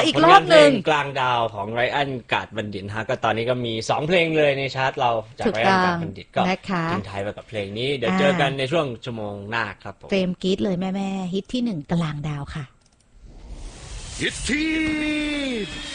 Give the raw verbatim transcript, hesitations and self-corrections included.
อีกรอบหนึ่งกลางดาวของไรอันกาดบัณฑิตฮะก็ตอนนี้ก็มีสองเพลงเลยในชาร์ตเราจากไรอันกาดบัณฑิตก็ทิ้งท้ายไปกับเพลงนี้เดี๋ยวเจอกันในช่วงชั่วโมงหน้าครับผมเฟรมกรี๊ดเลยแม่แม่ฮิตที่หนึ่งกลางดาวค่ะฮิตที่